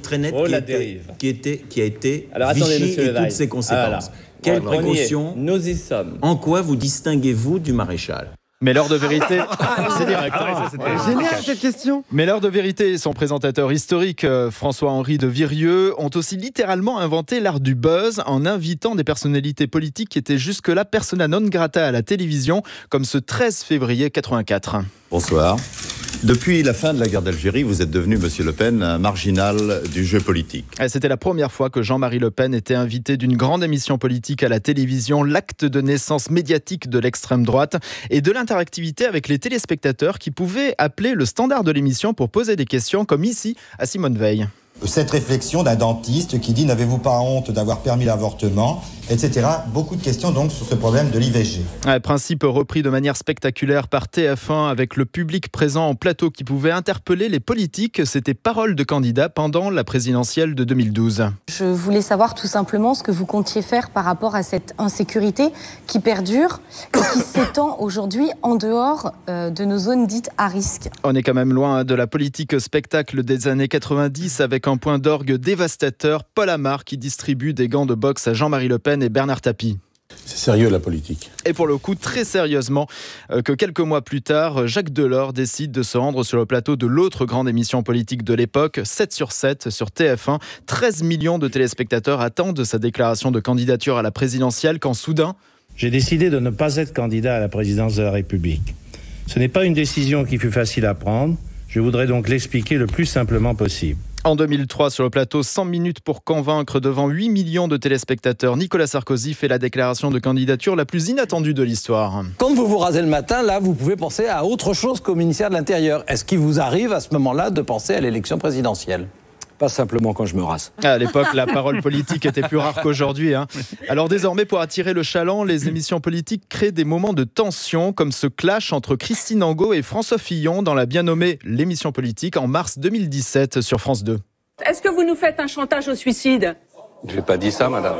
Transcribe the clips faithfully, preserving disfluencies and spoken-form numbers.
très net oh, qui, la était, dérive. qui, était, qui a été Alors, attendez, Vichy monsieur et Levaille. toutes ses conséquences. Ah, voilà. Quelles Voilà, précautions, nous y sommes. En quoi vous distinguez-vous du maréchal ? Mais l'heure de vérité, c'est direct. Génial cette question. Mais l'heure de vérité et son présentateur historique euh, François-Henri de Virieu ont aussi littéralement inventé l'art du buzz en invitant des personnalités politiques qui étaient jusque-là persona non grata à la télévision, comme ce treize février quatre-vingt-quatre. Bonsoir. Depuis la fin de la guerre d'Algérie, vous êtes devenu, Monsieur Le Pen, un marginal du jeu politique. C'était la première fois que Jean-Marie Le Pen était invité d'une grande émission politique à la télévision, l'acte de naissance médiatique de l'extrême droite et de l'interactivité avec les téléspectateurs qui pouvaient appeler le standard de l'émission pour poser des questions, comme ici à Simone Veil. Cette réflexion d'un dentiste qui dit « N'avez-vous pas honte d'avoir permis l'avortement ?» et cetera. Beaucoup de questions donc sur ce problème de l'I V G. Un principe repris de manière spectaculaire par T F un avec le public présent en plateau qui pouvait interpeller les politiques. C'était parole de candidat pendant la présidentielle de deux mille douze. Je voulais savoir tout simplement ce que vous comptiez faire par rapport à cette insécurité qui perdure et qui s'étend aujourd'hui en dehors euh, de nos zones dites à risque. On est quand même loin de la politique spectacle des années quatre-vingt-dix avec un point d'orgue dévastateur, Paul Amar qui distribue des gants de boxe à Jean-Marie Le Pen et Bernard Tapie. C'est sérieux la politique. Et pour le coup, très sérieusement, euh, que quelques mois plus tard, Jacques Delors décide de se rendre sur le plateau de l'autre grande émission politique de l'époque, sept sur sept sur T F un. treize millions de téléspectateurs attendent sa déclaration de candidature à la présidentielle quand soudain... J'ai décidé de ne pas être candidat à la présidence de la République. Ce n'est pas une décision qui fut facile à prendre. Je voudrais donc l'expliquer le plus simplement possible. En deux mille trois, sur le plateau cent minutes pour convaincre devant huit millions de téléspectateurs, Nicolas Sarkozy fait la déclaration de candidature la plus inattendue de l'histoire. Quand vous vous rasez le matin, là, vous pouvez penser à autre chose qu'au ministère de l'Intérieur. Est-ce qu'il vous arrive à ce moment-là de penser à l'élection présidentielle ? Pas simplement quand je me rase. À l'époque, la parole politique était plus rare qu'aujourd'hui. Hein. Alors désormais, pour attirer le chaland, les émissions politiques créent des moments de tension, comme ce clash entre Christine Angot et François Fillon dans la bien nommée L'émission politique en mars deux mille dix-sept sur France deux. Est-ce que vous nous faites un chantage au suicide ? Je n'ai pas dit ça, madame.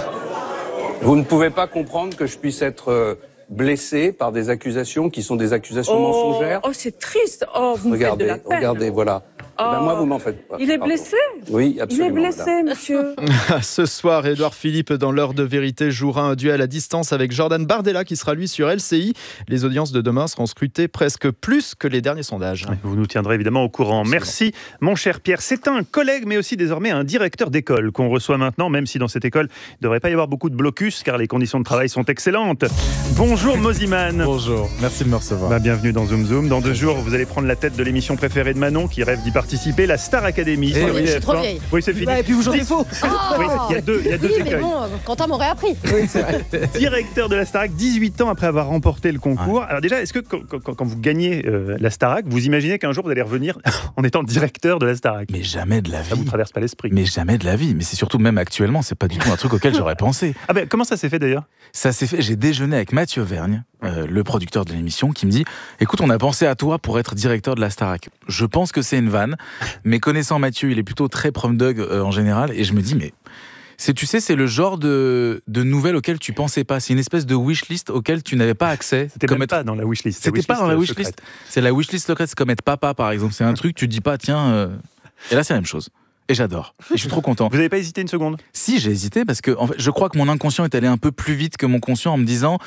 Vous ne pouvez pas comprendre que je puisse être blessé par des accusations qui sont des accusations oh, mensongères. Oh, c'est triste. Oh, vous regardez, me faites de la peine. Regardez, voilà. Oh, ben moi, vous m'en faites pas. Il est blessé ? Oui, absolument. Il est blessé, madame. monsieur. Ce soir, Édouard Philippe, dans l'heure de vérité, jouera un duel à distance avec Jordan Bardella, qui sera lui sur L C I. Les audiences de demain seront scrutées presque plus que les derniers sondages. Vous nous tiendrez évidemment au courant. Merci, mon cher Pierre. C'est un collègue, mais aussi désormais un directeur d'école qu'on reçoit maintenant, même si dans cette école, il ne devrait pas y avoir beaucoup de blocus, car les conditions de travail sont excellentes. Bonjour, Moziman. Bonjour, merci de me recevoir. Bah, bienvenue dans Zoom Zoom. Dans deux jours, vous allez prendre la tête de l'émission préférée de Manon, qui rêve d'y participer, la Star Academy. Eh oui, je suis trop vieille. Oui, c'est fini. Bah, et puis vous chantez faux. Oh oui, il y a deux, il y a deux oui, écueils. mais bon, Quentin m'aurait appris. Oui, c'est vrai. Directeur de la Starac, dix-huit ans après avoir remporté le concours. Ouais. Alors déjà, est-ce que quand, quand, quand vous gagnez euh, la Starac, vous imaginez qu'un jour vous allez revenir en étant directeur de la Starac ? Mais jamais de la vie. Ça vous traverse pas l'esprit. Mais jamais de la vie. Mais c'est surtout même actuellement, c'est pas du tout un truc auquel j'aurais pensé. Ah ben comment ça s'est fait d'ailleurs ? Ça s'est fait. J'ai déjeuné avec Mathieu Vergne, euh, le producteur de l'émission, qui me dit « Écoute, on a pensé à toi pour être directeur de la Starac. » Je pense que c'est une vanne, mais connaissant Mathieu, il est plutôt très prom dog euh, en général, et je me dis mais c'est, tu sais, c'est le genre de, de nouvelles auxquelles tu pensais pas. C'est une espèce de wishlist auquel tu n'avais pas accès. C'était comme même être... pas dans la wishlist. C'était wishlist pas dans la wishlist. wishlist. C'est la wishlist secrète, c'est comme être papa par exemple. C'est un truc, tu te dis pas tiens. Euh... Et là c'est la même chose. Et j'adore. Et je suis trop content. Vous n'avez pas hésité une seconde ? Si, j'ai hésité parce que en fait, je crois que mon inconscient est allé un peu plus vite que mon conscient en me disant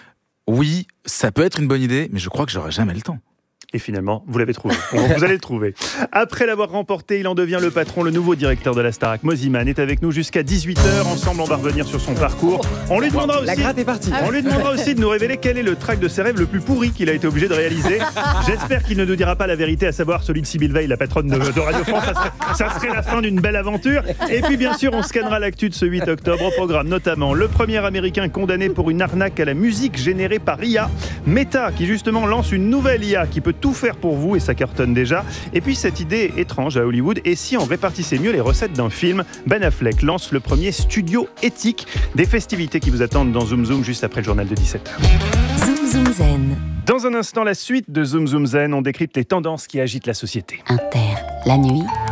oui, ça peut être une bonne idée, mais je crois que j'aurai jamais le temps. Et finalement, vous l'avez trouvé. Vous allez le trouver. Après l'avoir remporté, il en devient le patron, le nouveau directeur de la Starac. Moziman est avec nous jusqu'à dix-huit heures. Ensemble, on va revenir sur son parcours. On lui demandera aussi, la gratte est partie. On lui demandera aussi de nous révéler quel est le track de ses rêves le plus pourri qu'il a été obligé de réaliser. J'espère qu'il ne nous dira pas la vérité, à savoir celui de Sybille Veil, la patronne de, de Radio France. Ça serait, ça serait la fin d'une belle aventure. Et puis, bien sûr, on scannera l'actu de ce huit octobre. Au programme, notamment, le premier Américain condamné pour une arnaque à la musique générée par I A. Meta, qui justement lance une nouvelle I A qui peut tout faire pour vous et ça cartonne déjà. Et puis cette idée étrange à Hollywood, et si on répartissait mieux les recettes d'un film ? Ben Affleck lance le premier studio éthique. Des festivités qui vous attendent dans Zoom Zoom juste après le journal de dix-sept heures. Zoom Zoom Zen. Dans un instant, la suite de Zoom Zoom Zen, on décrypte les tendances qui agitent la société. Inter, la nuit,